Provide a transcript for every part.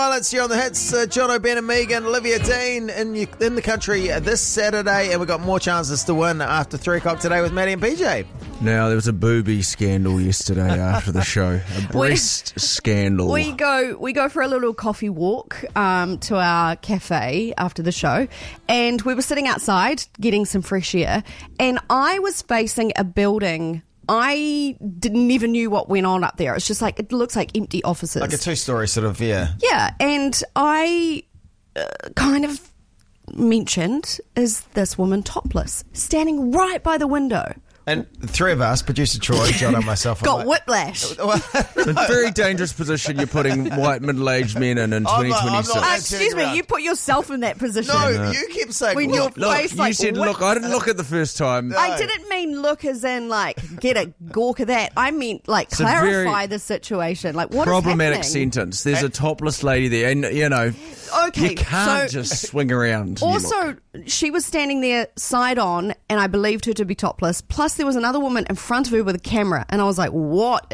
Well, it's you on the hits. Jono, Ben and Megan, Olivia Dean in the country this Saturday, and we've got more chances to win after 3 o'clock today with Maddie and PJ. Now, there was a booby scandal yesterday after the show. A breast scandal. We go for a little coffee walk to our cafe after the show, and we were sitting outside getting some fresh air, and I was facing a building. I never knew what went on up there. It's just like, it looks like empty offices. Like a 2-story sort of, yeah. Yeah, and I kind of mentioned, is this woman topless? Standing right by the window. And the three of us, producer Troy, John and myself, got whiplash. It's a very dangerous position you're putting white middle-aged men in 2026. Excuse me, you put yourself in that position. No, you kept saying, when your face, you said, look, I didn't look at the first time. No. I didn't mean look as in, like, get a gawk of that. I meant, like, It's a clarify the situation. Like, what problematic is happening? sentence. There's a topless lady there, and, you know, Okay, you can't so just swing around. Also, she was standing there side on, and I believed her to be topless. Plus, there was another woman in front of her with a camera, and I was like,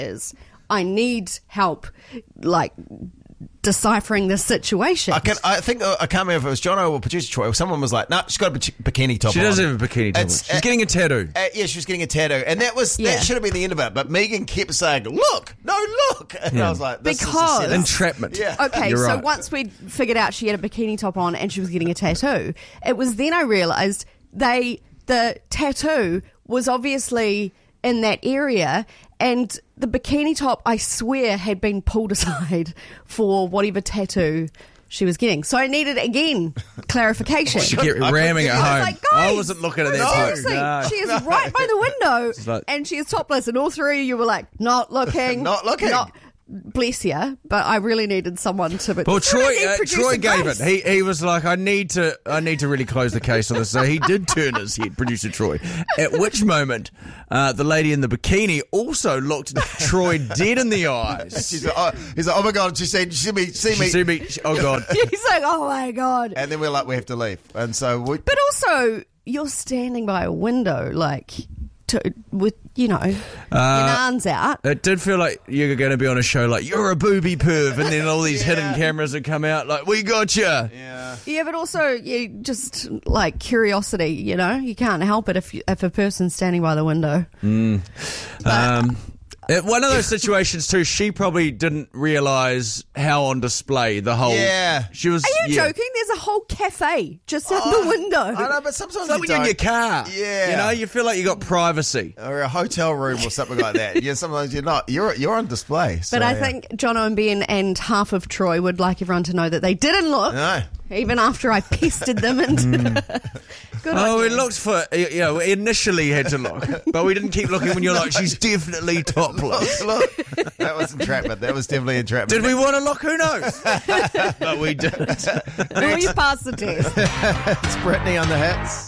I need help, like, deciphering this situation. I can't remember if it was John or producer Troy. Someone was like, "No, she's got a bikini top on." She does have a bikini top on. She's getting a tattoo. Yeah, she was getting a tattoo, and that should have been the end of it. But Megan kept saying, "Look, and I was like, this is a setup. Entrapment." Yeah. Okay, You're so right. once we'd figured out she had a bikini top on and she was getting a tattoo, it was then I realised the tattoo was obviously in that area, and the bikini top, I swear, had been pulled aside for whatever tattoo she was getting. So I needed, again, clarification. She kept ramming it I was home. like, guys, I wasn't looking at that point. seriously, No. she is right by the window, like- and she is topless, and all three of you were like, not looking. Not looking. Bless you, but I really needed someone to... Well, Troy Producer gave Grace. it. He was like, I need to really close the case on this. So he did turn his head, producer Troy. At which moment, the lady in the bikini also looked Troy dead in the eyes. He's like, "Oh my god!" She said, "See me." Oh God. He's like, oh my God. And then we're like, "We have to leave." And so we. But also, you're standing by a window, like, with, your arms out. It did feel like you were going to be on a show like, you're a booby perv, and then all these hidden cameras would come out like, we got you. Yeah, but also, just, like, curiosity, You can't help it if a person's standing by the window. One of those situations too, she probably didn't realise how on display the whole... Yeah. She was... Are you joking? There's a whole cafe just out the window. I know, but sometimes It's like when you're in your car. Yeah. You feel like you got privacy. Or a hotel room or something like that. Yeah, sometimes you're not. You're on display. So, But I think Jono and Ben and half of Troy would like everyone to know that they didn't look, No. even after I pestered them. And Good on Oh, you. we looked for... we initially had to look, but we didn't keep looking when you're like, she's definitely topless. Look, that was entrapment. That was definitely entrapment. Did we want to look? Who knows? But we did. Will you pass the test? It's Brittany on the hits.